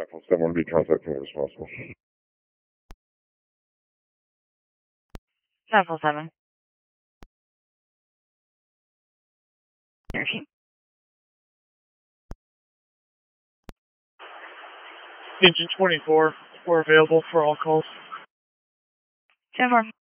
517 will be contacting as possible. 517. Energy. Engine 24, we're available for all calls. 10-4.